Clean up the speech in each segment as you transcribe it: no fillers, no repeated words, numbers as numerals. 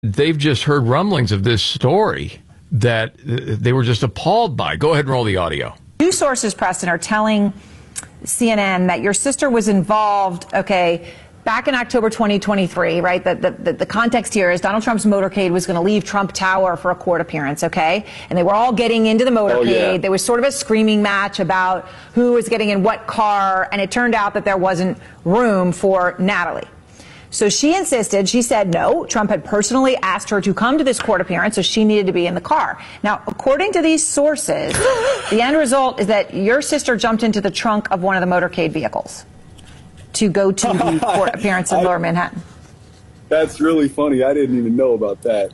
They've just heard rumblings of this story that they were just appalled by. Go ahead and roll the audio. News sources, Preston, are telling CNN that your sister was involved, back in October 2023, right? The context here is Donald Trump's motorcade was going to leave Trump Tower for a court appearance, And they were all getting into the motorcade. Oh, yeah. There was sort of a screaming match about who was getting in what car, and it turned out that there wasn't room for Natalie. So she insisted, she said no. Trump had personally asked her to come to this court appearance, so she needed to be in the car. Now, according to these sources, the end result is that your sister jumped into the trunk of one of the motorcade vehicles to go to the court appearance in Lower Manhattan. That's really funny. I didn't even know about that.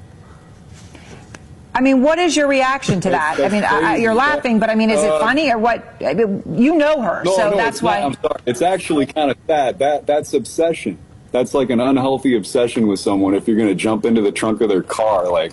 I mean, what is your reaction to that? I mean, you're laughing, but I mean, is it funny or what? I mean, you know her, so that's why. I'm sorry. It's actually kind of sad. That's obsession. That's like an unhealthy obsession with someone if you're going to jump into the trunk of their car. Like,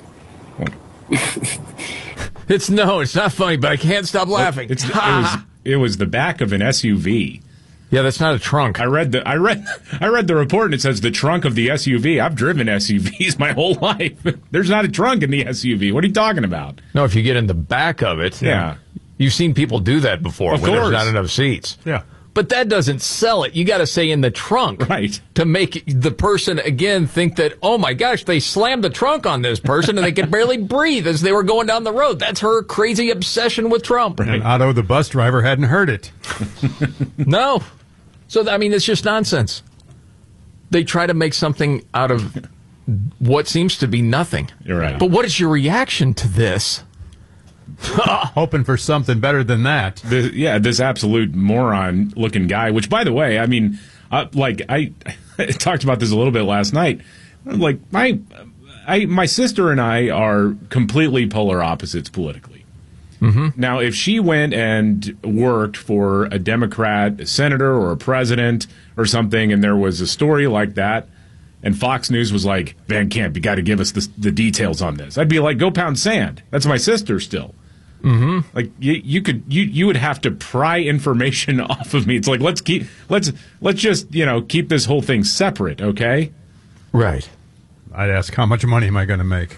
it's not funny, but I can't stop laughing. It was the back of an SUV. Yeah, that's not a trunk. I read the report and it says the trunk of the SUV. I've driven SUVs my whole life. There's not a trunk in the SUV. What are you talking about? No, if you get in the back of it. Yeah. You've seen people do that before when there's not enough seats. Yeah. But that doesn't sell it. You got to say in the trunk. Right. To make the person, again, think that, oh, my gosh, they slammed the trunk on this person and they could barely breathe as they were going down the road. That's her crazy obsession with Trump. Right. And Otto, the bus driver, hadn't heard it. No. So, I mean, it's just nonsense. They try to make something out of what seems to be nothing. You're right. But what is your reaction to this? Hoping for something better than that. This absolute moron-looking guy, which, by the way, I mean, I talked about this a little bit last night. Like, my sister and I are completely polar opposites politically. Mm-hmm. Now, if she went and worked for a Democrat, a senator, or a president or something, and there was a story like that, and Fox News was like, Van Camp, you got to give us the details on this, I'd be like, go pound sand. That's my sister still. Mm-hmm. Like you would have to pry information off of me. It's like let's just keep this whole thing separate, okay? Right. I'd ask, how much money am I going to make?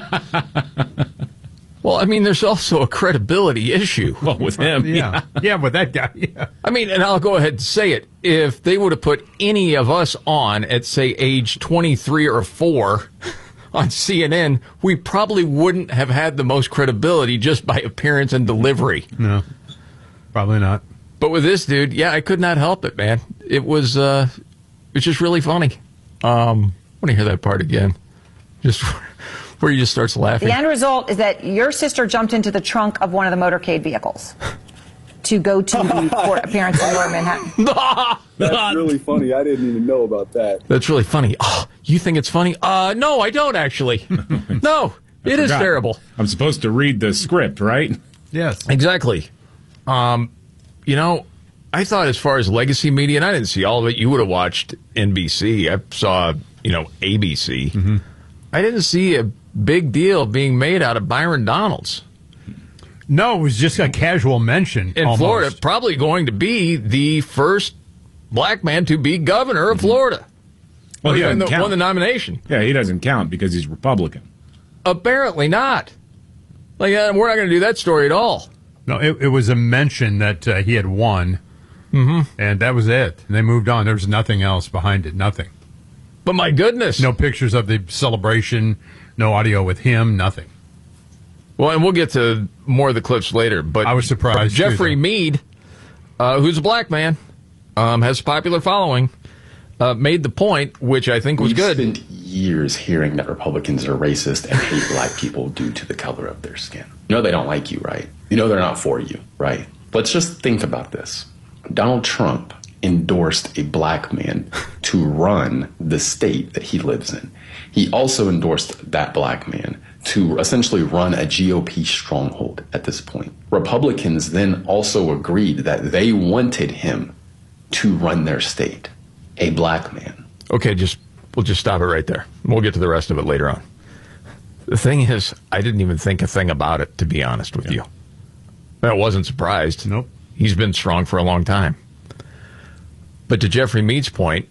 Well, I mean, there's also a credibility issue. Well, with him, yeah, with that guy. Yeah. I mean, and I'll go ahead and say it: if they would have put any of us on at say age 23 or 4. On CNN, we probably wouldn't have had the most credibility just by appearance and delivery. No, probably not. But with this dude, yeah, I could not help it, man. It was just really funny. I want to hear that part again, just where he just starts laughing. The end result is that your sister jumped into the trunk of one of the motorcade vehicles to go to the court appearance in Lower Manhattan. That's really funny. I didn't even know about that. That's really funny. Oh, you think it's funny? No, I don't actually. No, it is terrible. I'm supposed to read the script, right? Yes. Exactly. I thought as far as legacy media, and I didn't see all of it. You would have watched NBC. I saw, ABC. Mm-hmm. I didn't see a big deal being made out of Byron Donalds. No, it was just a casual mention. In Florida, probably going to be the first black man to be governor of Florida. Well, he doesn't count. Won the nomination. Yeah, he doesn't count because he's Republican. Apparently not. Like, we're not going to do that story at all. No, it was a mention that he had won, and that was it. And they moved on. There was nothing else behind it, nothing. But my goodness. No pictures of the celebration, no audio with him, nothing. Well, and we'll get to more of the clips later. But I was surprised. Jeffrey Mead, who's a black man, has a popular following, made the point, which I think was good. We've spent years hearing that Republicans are racist and hate black people due to the color of their skin. You know they don't like you, right? You know they're not for you, right? Let's just think about this. Donald Trump endorsed a black man to run the state that he lives in. He also endorsed that black man to essentially run a GOP stronghold at this point. Republicans then also agreed that they wanted him to run their state, a black man. Okay, we'll just stop it right there. We'll get to the rest of it later on. The thing is, I didn't even think a thing about it, to be honest with you. I wasn't surprised. Nope. He's been strong for a long time. But to Jeffrey Mead's point,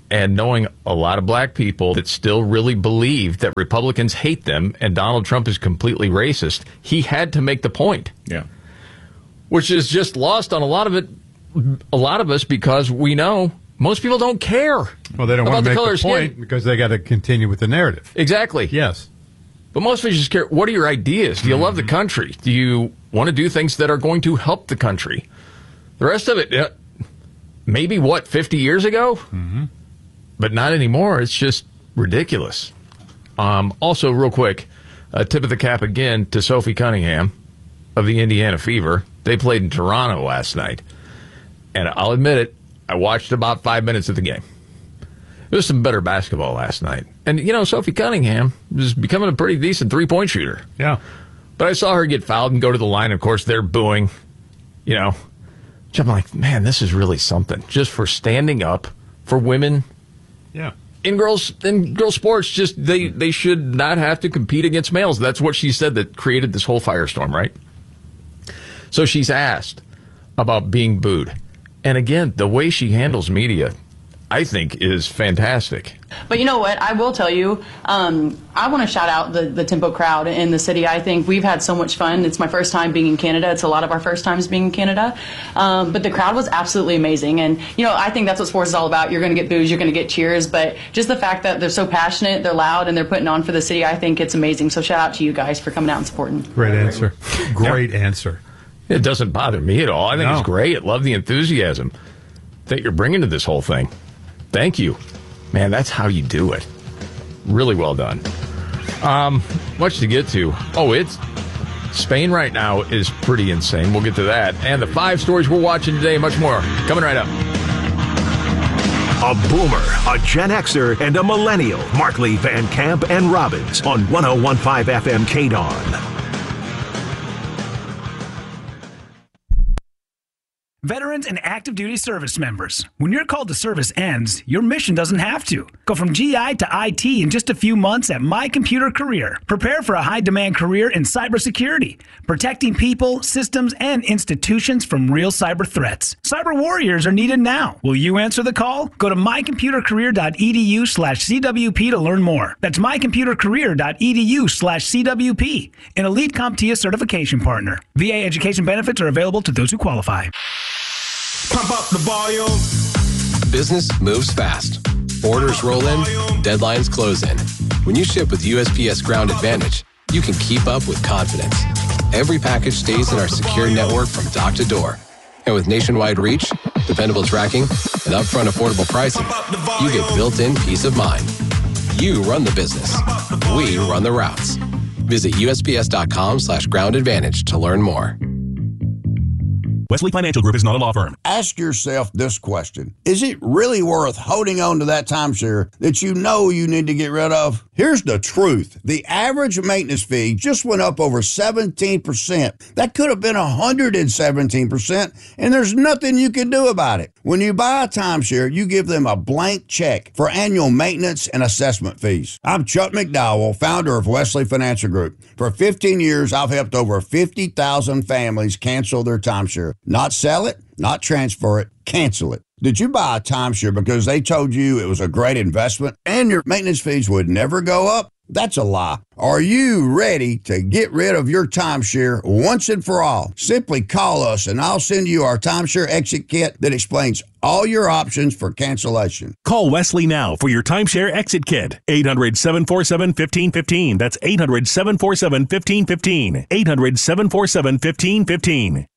and knowing a lot of black people that still really believe that Republicans hate them and Donald Trump is completely racist, he had to make the point. Yeah. Which is just lost on a lot of us because we know most people don't care. Well, they don't about want to make color the point skin. because they got to continue with the narrative. Exactly. Yes. But most of us just care, what are your ideas? Do you love the country? Do you want to do things that are going to help the country? The rest of it, maybe 50 years ago? Mm-hmm. But not anymore. It's just ridiculous. Also, real quick, a tip of the cap again to Sophie Cunningham of the Indiana Fever. They played in Toronto last night. And I'll admit it, I watched about 5 minutes of the game. There was some better basketball last night. And, Sophie Cunningham is becoming a pretty decent three-point shooter. Yeah. But I saw her get fouled and go to the line. Of course, they're booing, I'm like, man, this is really something. Just for standing up for women. Yeah. In girls sports, just they should not have to compete against males. That's what she said that created this whole firestorm, right? So she's asked about being booed. And again, the way she handles media, I think, is fantastic. But you know what? I will tell you, I want to shout out the Tempo crowd in the city. I think we've had so much fun. It's my first time being in Canada. It's a lot of our first times being in Canada. But the crowd was absolutely amazing. And, I think that's what sports is all about. You're going to get boos, you're going to get cheers. But just the fact that they're so passionate, they're loud, and they're putting on for the city, I think it's amazing. So shout out to you guys for coming out and supporting. Great answer. Great answer. It doesn't bother me at all. I think No. it's great. I love the enthusiasm that you're bringing to this whole thing. Thank you. Man, that's how you do it. Really well done. Much to get to. It's Spain right now is pretty insane. We'll get to that. And the 5 stories we're watching today, much more. Coming right up. A boomer, a Gen Xer, and a millennial. Markley, Van Camp, and Robbins on 101.5 FM KDAWN. Veterans and active duty service members, when your call to service ends, your mission doesn't have to. Go from GI to IT in just a few months at My Computer Career. Prepare for a high-demand career in cybersecurity, protecting people, systems, and institutions from real cyber threats. Cyber warriors are needed now. Will you answer the call? Go to mycomputercareer.edu/CWP to learn more. That's mycomputercareer.edu/CWP, an elite CompTIA certification partner. VA education benefits are available to those who qualify. Pump up the volume. Business moves fast. Orders roll in, deadlines close in. When you ship with USPS Ground Advantage, you can keep up with confidence. Every package stays in our secure network from dock to door. And with nationwide reach, dependable tracking, and upfront affordable pricing, you get built-in peace of mind. You run the business. We run the routes. Visit USPS.com/Ground Advantage to learn more. Wesley Financial Group is not a law firm. Ask yourself this question. Is it really worth holding on to that timeshare that you know you need to get rid of? Here's the truth. The average maintenance fee just went up over 17%. That could have been 117%, and there's nothing you can do about it. When you buy a timeshare, you give them a blank check for annual maintenance and assessment fees. I'm Chuck McDowell, founder of Wesley Financial Group. For 15 years, I've helped over 50,000 families cancel their timeshare. Not sell it, not transfer it, cancel it. Did you buy a timeshare because they told you it was a great investment and your maintenance fees would never go up? That's a lie. Are you ready to get rid of your timeshare once and for all? Simply call us and I'll send you our timeshare exit kit that explains all your options for cancellation. Call Wesley now for your timeshare exit kit. 800-747-1515. That's 800-747-1515. 800-747-1515.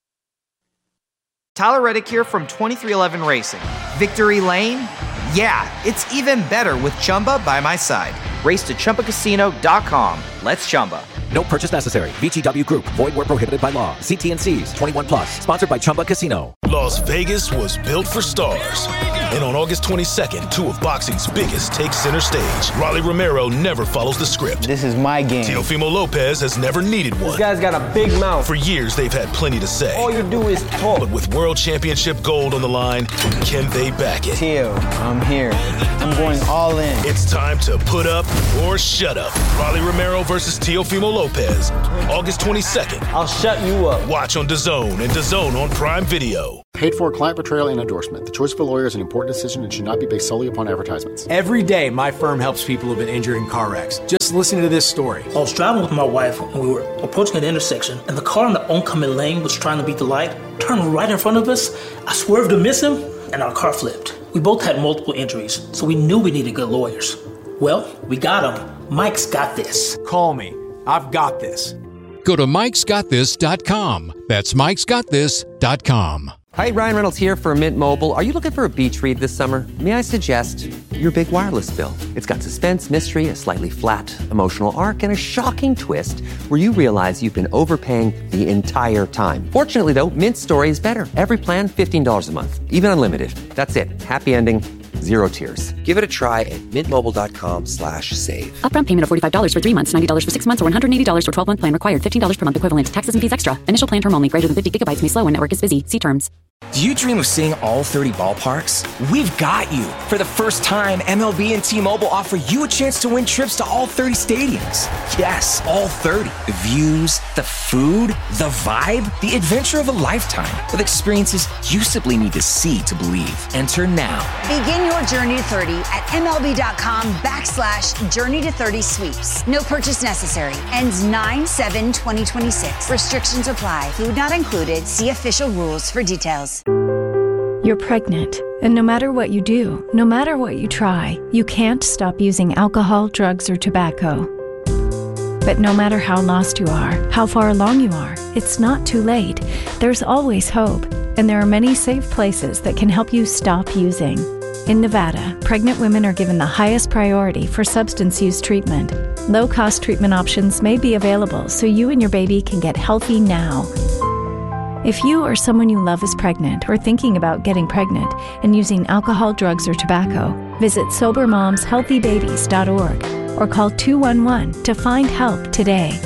Tyler Reddick here from 2311 Racing. Victory Lane? Yeah, it's even better with Chumba by my side. Race to ChumbaCasino.com. Let's Chumba. No purchase necessary. VGW Group. Void where prohibited by law. See T&Cs. 21 plus. Sponsored by Chumba Casino. Las Vegas was built for stars. And on August 22nd, 2 of boxing's biggest take center stage. Rolly Romero never follows the script. This is my game. Teofimo Lopez has never needed one. This guy's got a big mouth. For years, they've had plenty to say. All you do is talk. But with World Championship gold on the line, can they back it? Teo, I'm here. I'm going all in. It's time to put up or shut up. Rolly Romero versus Teofimo Lopez. August 22nd. I'll shut you up. Watch on DAZN and DAZN on Prime Video. Paid for client portrayal and endorsement. The choice of a lawyer is an important decision and should not be based solely upon advertisements. Every day, my firm helps people who've been injured in car wrecks. Just listen to this story. I was driving with my wife and we were approaching an intersection, and the car in the oncoming lane was trying to beat the light, turned right in front of us. I swerved to miss him, and our car flipped. We both had multiple injuries, so we knew we needed good lawyers. Well, we got him. Mike's got this. Call me. I've got this. Go to mikesgotthis.com. That's mikesgotthis.com. Hi, Ryan Reynolds here for Mint Mobile. Are you looking for a beach read this summer? May I suggest your big wireless bill? It's got suspense, mystery, a slightly flat emotional arc, and a shocking twist where you realize you've been overpaying the entire time. Fortunately, though, Mint's story is better. Every plan, $15 a month. Even unlimited. That's it. Happy ending. Zero tears. Give it a try at mintmobile.com/save. Upfront payment of $45 for 3 months, $90 for 6 months, or $180 for 12-month plan required. $15 per month equivalent. Taxes and fees extra. Initial plan term only. Greater than 50 gigabytes may slow when network is busy. See terms. Do you dream of seeing all 30 ballparks? We've got you. For the first time, MLB and T-Mobile offer you a chance to win trips to all 30 stadiums. Yes, all 30. The views, the food, the vibe, the adventure of a lifetime. With experiences you simply need to see to believe. Enter now. Begin your journey to 30 at MLB.com/Journey to 30 Sweeps. No purchase necessary. Ends 9/7/2026. Restrictions apply. Food not included. See official rules for details. You're pregnant, and no matter what you do, no matter what you try, you can't stop using alcohol, drugs, or tobacco. But no matter how lost you are, how far along you are, it's not too late. There's always hope, and there are many safe places that can help you stop using. In Nevada, pregnant women are given the highest priority for substance use treatment. Low-cost treatment options may be available so you and your baby can get healthy now. If you or someone you love is pregnant or thinking about getting pregnant and using alcohol, drugs, or tobacco, visit SoberMomsHealthyBabies.org or call 211 to find help today.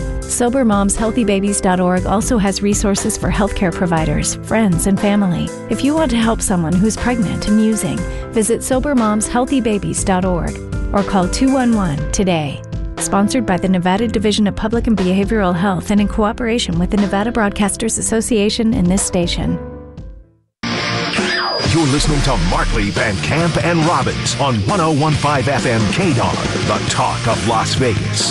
SoberMomsHealthyBabies.org also has resources for healthcare providers, friends, and family. If you want to help someone who's pregnant and using, visit SoberMomsHealthyBabies.org or call 211 today. Sponsored by the Nevada Division of Public and Behavioral Health and in cooperation with the Nevada Broadcasters Association and this station. You're listening to Markley, Van Camp, and Robbins on 101.5 FM KDAR, the talk of Las Vegas.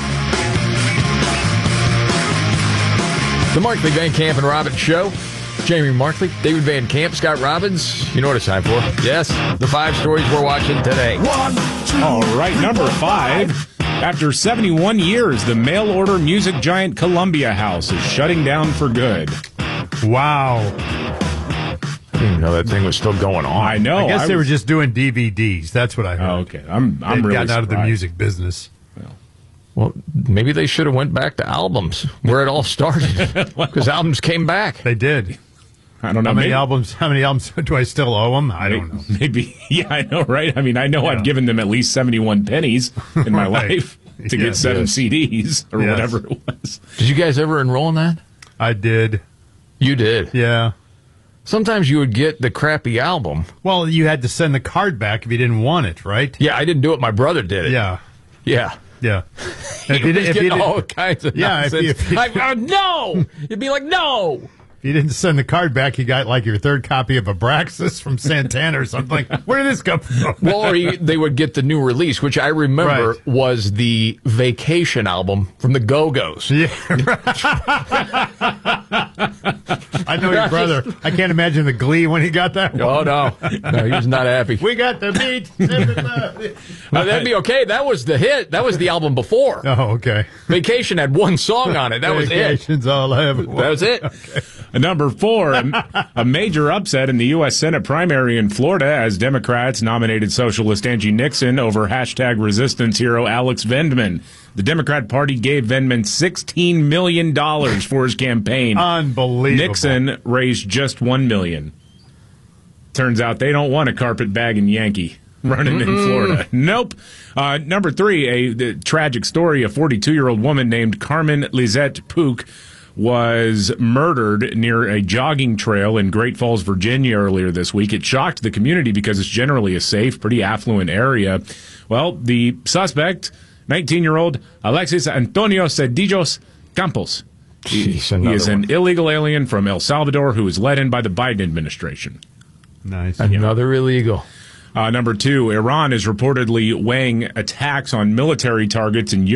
The Markley, Van Camp, and Robbins Show. Jamie Markley, David Van Camp, Scott Robbins. You know what it's time for. Yes, the 5 stories we're watching today. All right, number 5. After 71 years, the mail-order music giant Columbia House is shutting down for good. Wow. I didn't even know that thing was still going on. I know. I guess they were just doing DVDs. That's what I heard. Oh, okay. I'm really gotten out of the surprised. music business. Well, maybe they should have went back to albums where it all started because albums came back. They did. I don't know. How many albums do I still owe them? I don't know. Maybe. Yeah, I know, right? I mean, I know I've given them at least 71 pennies in my life to get 7 CDs or whatever it was. Did you guys ever enroll in that? I did. You did? Yeah. Sometimes you would get the crappy album. Well, you had to send the card back if you didn't want it, right? Yeah, I didn't do it. My brother did it. Yeah. Yeah. Yeah. If you didn't, all kinds of nonsense. No! You'd be like, no! If you didn't send the card back, you got like your 3rd copy of Abraxas from Santana or something. Where did this come from? Well, or they would get the new release, which I remember was the Vacation album from the Go-Go's. Yeah. I know your brother. I can't imagine the glee when he got that one. Oh, no. No, he was not happy. We got the beat. Well, that'd be okay. That was the hit. That was the album before. Oh, okay. Vacation had one song on it. That was it. Vacation's all I ever want. That was it. Okay. Number 4, a major upset in the U.S. Senate primary in Florida as Democrats nominated socialist Angie Nixon over hashtag resistance hero Alex Vendman. The Democrat Party gave Vendman $16 million for his campaign. Unbelievable. Nixon raised just $1 million. Turns out they don't want a carpetbagging Yankee running in Florida. Nope. Number 3, a tragic story. A 42-year-old woman named Carmen Lizette Pook was murdered near a jogging trail in Great Falls, Virginia earlier this week. It shocked the community because it's generally a safe, pretty affluent area. Well, the suspect, 19-year-old Alexis Antonio Cedillos Campos, He is an illegal alien from El Salvador who is let in by the Biden administration. Nice. Another illegal. Number 2, Iran is reportedly weighing attacks on military targets in Europe.